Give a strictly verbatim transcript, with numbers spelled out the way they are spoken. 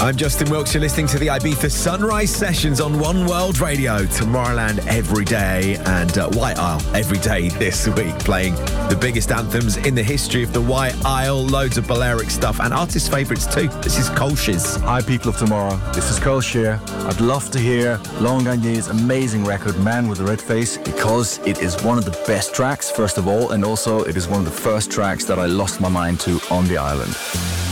I'm Justin Wilkes. You're listening to the Ibiza Sunrise Sessions on One World Radio. Tomorrowland every day and uh, White Isle every day this week, playing the biggest anthems in the history of the White Isle. Loads of Balearic stuff and artist favourites too. This is Cole Shiz. Hi people of tomorrow, this is Cole Shear. I'd love to hear Laurent Garnier's amazing record Man with a Red Face, because it is one of the best tracks, first of all, and also it is one of the first tracks that I lost my mind to on the island.